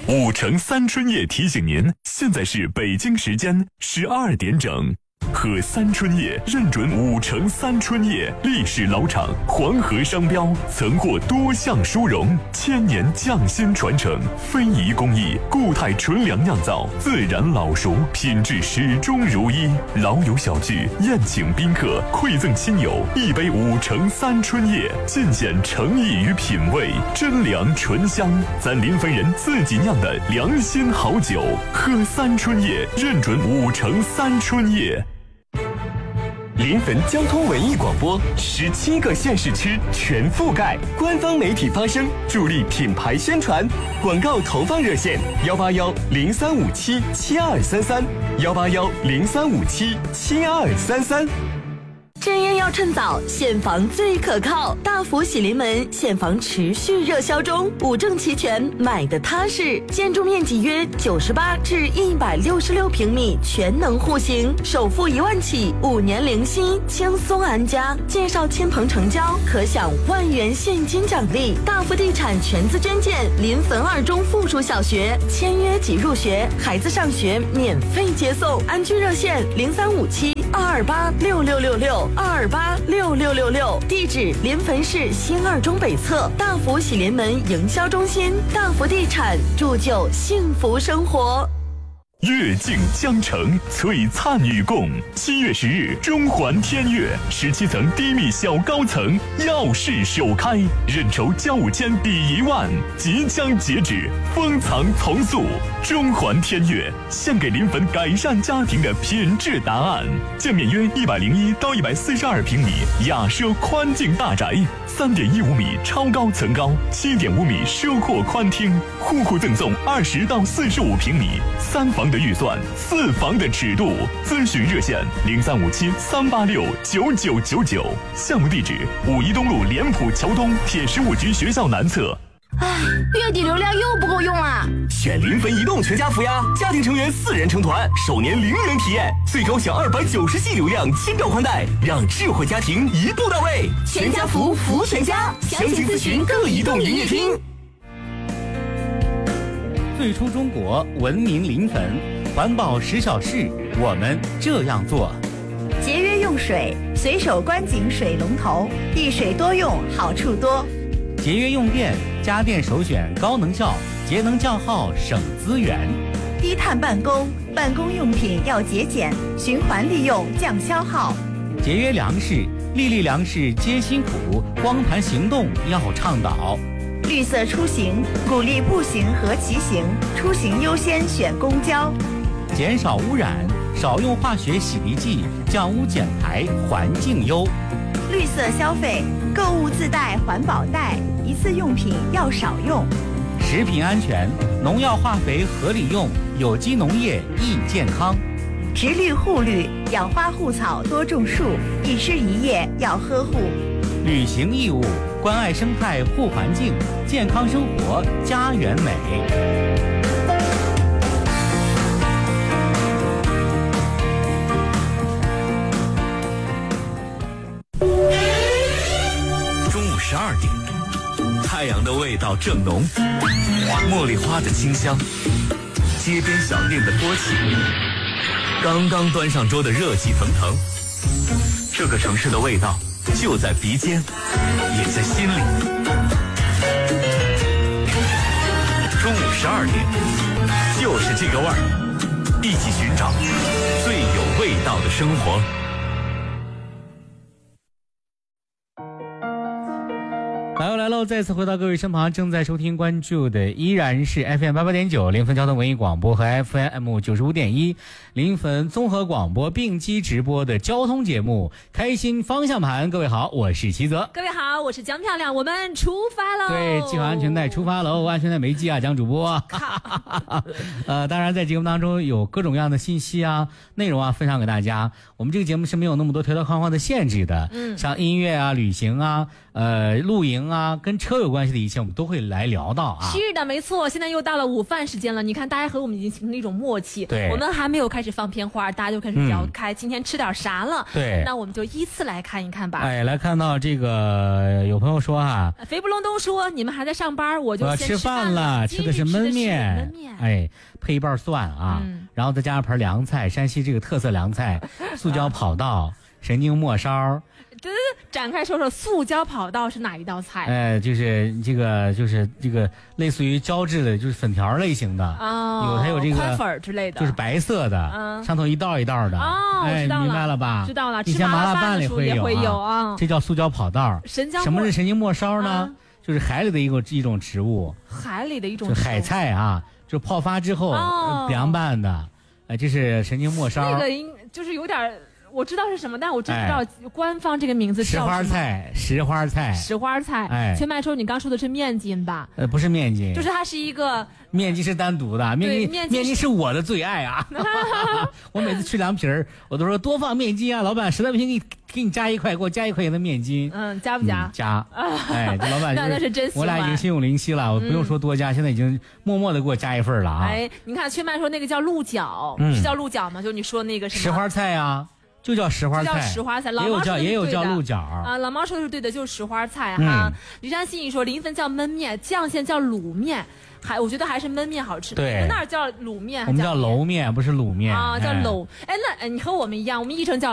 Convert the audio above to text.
5城3春夜提醒您，现在是北京时间12点整。喝3春夜认准5城3春夜，历史老厂，黄河商标，曾获多项殊荣，1000年匠心传承，非遗工艺，固态纯粮酿造，自然老熟，品质始终如一。老友小聚，宴请宾客，馈赠亲友，一杯5城3春夜，尽显诚意与品味，真粮醇香，咱临汾人自己酿的良心好酒。喝3春夜，认准5城3春夜。临汾交通文艺广播，17个县市区全覆盖，官方媒体发声，助力品牌宣传。广告投放热线：18103577233，18103577233。 正烟要趁早，现房最可靠。大福喜临门现房持续热销中，5证齐全，买的踏实。建筑面积约98至166平米，全能户型，首付1万起，5年零息，轻松安家。介绍亲朋成交，可享1万元现金奖励。大福地产全资捐建临汾2中附属小学，签约即入学，孩子上学免费接送。安居热线035722826666，2286666，地址临汾市新2中北侧大福喜临门营销中心。大福地产，铸就幸福生活。 月镜江城，璀璨与共。7月10日，中环天悦17层低密小高层耀世首开，认筹交5间抵1万，即将截止，封藏从速。中环天悦献给临汾改善家庭的品质答案。建面约101到142平米雅奢宽净大宅，3.15米超高层高，7.5米奢阔宽厅，户赠送20到45平米3房的预算，4房的尺度。咨询热线035738699999。项目地址5一东路联普桥东铁15局学校南侧。 月底流量又不够用啊！ 选临汾移动全家福呀，家庭成员4人成团，首年0元体验，最高享290G流量，轻照宽带，让智慧家庭一步到位。 全家福，福全家，详情咨询各移动营业厅。 最初中国，文明临汾，环保10小事，我们这样做。 节约用水，随手关紧水龙头，一水多用，好处多。 节约用电，家电首选高能效，节能降耗，省资源。 低碳办公，办公用品要节俭，循环利用，降消耗。 节约粮食，粒粒粮食皆辛苦，光盘行动要倡导。 绿色出行，鼓励步行和骑行，出行优先选公交。 减少污染，少用化学洗涤剂，降污减排，环境优。 绿色消费，购物自带环保袋，一次用品要少用。 食品安全，农药化肥合理用，有机农业益健康。 植绿护绿，养花护草多种树，一枝一叶要呵护。 履行义务，关爱生态护环境，健康生活家园美。 12点，太阳的味道正浓，茉莉花的清香，街边小店的托起，刚刚端上桌的热气腾腾。这个城市的味道就在鼻尖，也在心里。中午12点，就是这个味儿，一起寻找最有味道的生活。 来喽！再次回到各位身旁，正在收听关注的依然是 FM88.9 临汾交通文艺广播和 FM95.1 临汾综合广播并机直播的交通节目《开心方向盘》。各位好，我是齐泽。 各位好，我是江漂亮，我们出发喽！ 对，系好安全带出发喽！安全带没系啊，江主播。当然在节目当中有各种各样的信息啊、内容啊分享给大家。我们这个节目是没有那么多条条框框的限制的，像音乐啊、旅行啊、露营行啊，跟车有关系的一切，我们都会来聊到啊。 是的，没错。现在又到了午饭时间了，你看大家和我们已经形成了一种默契。 对， 我们还没有开始放片花，大家就开始聊开今天吃点啥了。 对， 那我们就依次来看一看吧。 哎，来看到这个有朋友说哈， 肥不隆咚说你们还在上班，我就先吃饭了，吃的是焖面，哎，配一瓣蒜啊，然后再加上盆凉菜，山西这个特色凉菜，素椒跑道、神经末梢。 展开说说素椒跑道是哪一道菜？ 哎，就是这个类似于胶质的，就是粉条类型的哦， 还有这个宽粉之类的， 就是白色的，上头一道一道的。 哦， 哎， 知道了， 明白了吧？ 知道了。 以前麻辣拌里会有啊， 这叫素椒跑道。什么是神经末梢呢？就是海里的一种植物。 海里的一种就海菜啊，就泡发之后凉拌的，这是神经末梢。 那个就是有点。我知道是什么，但我真不知道官方这个名字叫什么。 石花菜。 哎，全麦说你刚说的是面筋吧？ 不是面筋， 就是它是一个面筋是单独的，面筋是我的最爱啊！我每次吃凉皮儿，我都说多放面筋啊，老板实在不行给你加一块，给我加1块钱的面筋。 加不加？ 加。哎，这老板那是真喜欢。 我俩已经心有灵犀了，我不用说多加，现在已经默默的给我加一份了啊！ 哎，你看全麦说那个叫鹿角，是叫鹿角吗？就你说那个什么石花菜啊。就叫石花菜，也有叫鹿角啊。老猫说的是对的，就是石花菜哈。李山心怡说临汾叫焖面，绛县叫卤面，我觉得还是焖面好吃。 对， 那儿叫卤面， 我们叫楼面，不是卤面啊，叫楼。哎，那你和我们一样，我们译成叫